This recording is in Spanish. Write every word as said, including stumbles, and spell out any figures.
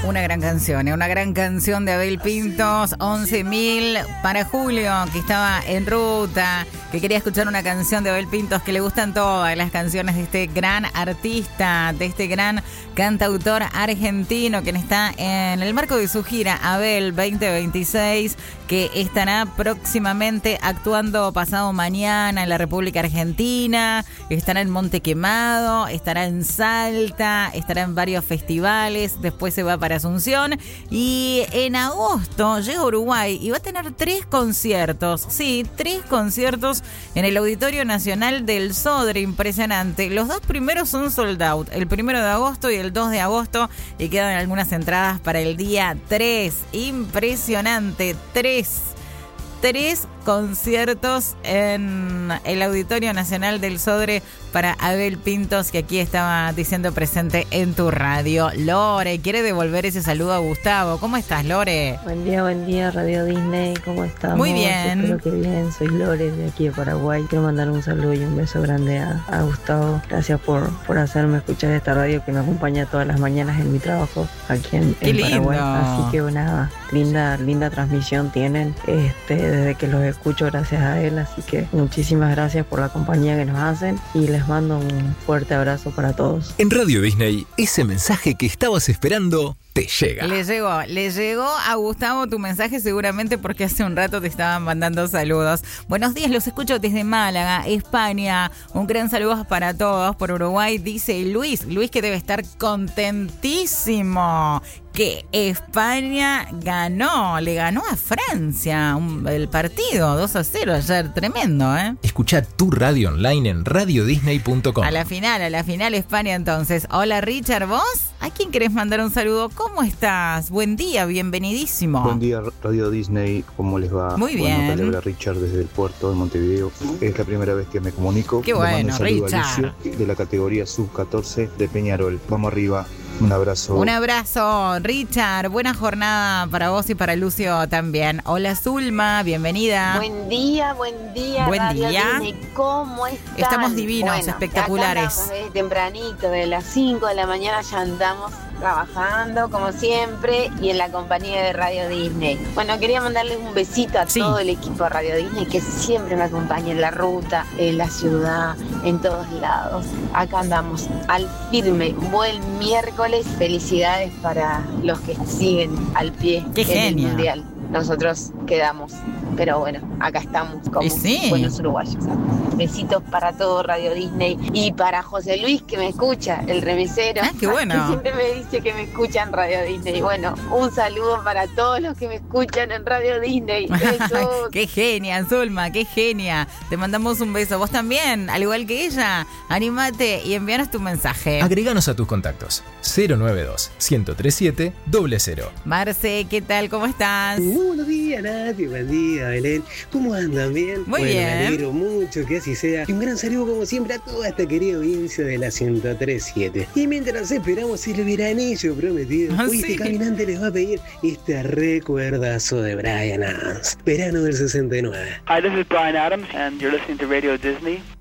Una gran canción, ¿eh? Una gran canción de Abel Pintos, once mil para Julio, que estaba en ruta, que quería escuchar una canción de Abel Pintos, que le gustan todas las canciones de este gran artista, de este gran cantautor argentino, que está en el marco de su gira Abel veinte veintiséis, que estará próximamente actuando pasado mañana en la República Argentina, estará en Monte Quemado, estará en Salta, estará en varios festivales, después se va para Asunción y en agosto llega a Uruguay y va a tener tres conciertos, sí, tres conciertos en el Auditorio Nacional del Sodre, impresionante. Los dos primeros son sold out, el primero de agosto y el dos de agosto, y quedan algunas entradas para el día tres, impresionante, tres. Tres conciertos en el Auditorio Nacional del Sodre para Abel Pintos, que aquí estaba diciendo presente en tu radio. Lore, quiere devolver ese saludo a Gustavo. ¿Cómo estás, Lore? Buen día, buen día, Radio Disney. ¿Cómo estamos? Muy bien. Espero que bien. Soy Lore, de aquí de Paraguay. Quiero mandar un saludo y un beso grande a, a Gustavo. Gracias por, por hacerme escuchar esta radio que me acompaña todas las mañanas en mi trabajo aquí en, en Paraguay. Así que nada, linda, linda transmisión tienen este, desde que los escucho gracias a él. Así que muchísimas gracias por la compañía que nos hacen y les mando un fuerte abrazo para todos. En Radio Disney, ese mensaje que estabas esperando te llega. Le llegó, le llegó a Gustavo tu mensaje seguramente porque hace un rato te estaban mandando saludos. Buenos días, los escucho desde Málaga, España. Un gran saludo para todos por Uruguay, dice Luis. Luis, que debe estar contentísimo que España ganó, le ganó a Francia un, el partido dos a cero ayer, tremendo, ¿eh? Escucha tu radio online en radio disney punto com. A la final, a la final España entonces. Hola Richard, ¿vos? ¿A quién querés mandar un saludo? ¿Cómo estás? Buen día, bienvenidísimo. Buen día, Radio Disney, ¿cómo les va? Muy bien. Bueno, te habla Richard desde el puerto de Montevideo. Es la primera vez que me comunico. Qué bueno, Richard. A Lucio, de la categoría sub catorce de Peñarol. Vamos arriba. Un abrazo. Un abrazo, Richard. Buena jornada para vos y para Lucio también. Hola, Zulma, bienvenida. Buen día, buen día. Buen Radio día. Disney. ¿Cómo están? Estamos divinos, bueno, espectaculares. Acá andamos desde tempranito, de las cinco de la mañana ya andamos trabajando como siempre y en la compañía de Radio Disney. Bueno, quería mandarle un besito a sí. todo el equipo de Radio Disney que siempre me acompaña en la ruta, en la ciudad, en todos lados. Acá andamos al firme. Buen miércoles. Felicidades para los que siguen al pie Qué en genia. el Mundial. Nosotros quedamos, pero bueno, acá estamos como sí. buenos uruguayos. Besitos para todo Radio Disney y para José Luis, que me escucha, el remisero. Ah, qué bueno. Que siempre me dice que me escuchan Radio Disney. Bueno, un saludo para todos los que me escuchan en Radio Disney. Besos. Qué genia, Zulma, qué genia. Te mandamos un beso. Vos también, al igual que ella, anímate y envíanos tu mensaje. Agreganos a tus contactos. cero nueve dos, uno cero tres siete, cero cero. Marce, ¿qué tal? ¿Cómo estás? Uh, buenos días, Nati. Buen día, Belén. ¿Cómo andan? ¿Bien? Muy bueno, bien. Me alegro mucho que así sea. Y un gran saludo, como siempre, a toda esta querida audiencia de la ciento tres punto siete. Y mientras esperamos el veranillo prometido, ¿Ah, hoy sí? este caminante les va a pedir este recuerdazo de Bryan Adams. Verano del sesenta y nueve. Hi, this is Bryan Adams, and you're listening to Radio Disney.